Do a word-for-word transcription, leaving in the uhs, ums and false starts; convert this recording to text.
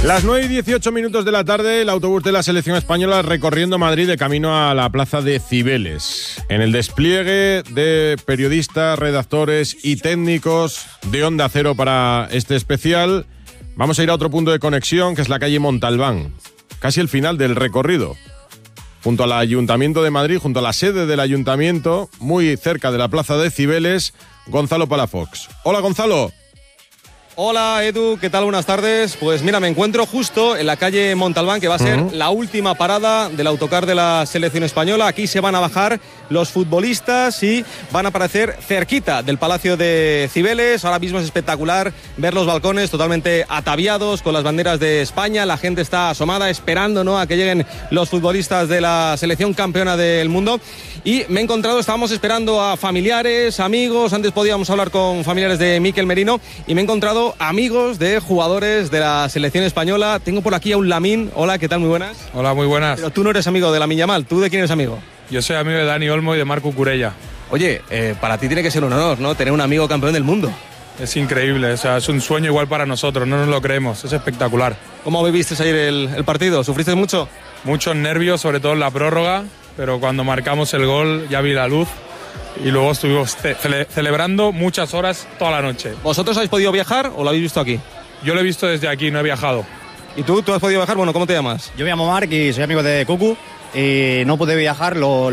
Las nueve y dieciocho minutos de la tarde, el autobús de la selección española recorriendo Madrid de camino a la plaza de Cibeles. En el despliegue de periodistas, redactores y técnicos de Onda Cero para este especial, vamos a ir a otro punto de conexión, que es la calle Montalbán, casi el final del recorrido. Junto al Ayuntamiento de Madrid, junto a la sede del Ayuntamiento, muy cerca de la plaza de Cibeles, Gonzalo Palafox. Hola, Gonzalo. Hola Edu, ¿qué tal? Buenas tardes. Pues mira, me encuentro justo en la calle Montalbán, que va a ser uh-huh. la última parada del autocar de la selección española. Aquí se van a bajar los futbolistas y van a aparecer cerquita del Palacio de Cibeles. Ahora mismo es espectacular ver los balcones totalmente ataviados con las banderas de España. La gente está asomada esperando, ¿no?, a que lleguen los futbolistas de la selección campeona del mundo. Y me he encontrado, estábamos esperando a familiares, amigos. Antes podíamos hablar con familiares de Mikel Merino y me he encontrado amigos de jugadores de la selección española. Tengo por aquí a un Lamine. Hola, ¿qué tal? Muy buenas. Hola, muy buenas. Pero tú no eres amigo de Lamine Yamal. ¿Tú de quién eres amigo? Yo soy amigo de Dani Olmo y de Marco Curella. Oye, eh, para ti tiene que ser un honor, ¿no?, tener un amigo campeón del mundo. Es increíble, o sea, es un sueño igual para nosotros, no nos lo creemos, es espectacular. ¿Cómo viviste ayer el, el partido? ¿Sufriste mucho? Muchos nervios, sobre todo en la prórroga, pero cuando marcamos el gol ya vi la luz. Y luego estuvimos ce- cele- celebrando muchas horas toda la noche. ¿Vosotros habéis podido viajar o lo habéis visto aquí? Yo lo he visto desde aquí, no he viajado. ¿Y tú? ¿Tú has podido viajar? Bueno, ¿cómo te llamas? Yo me llamo Marc y soy amigo de Cucu y no pude viajar, lo,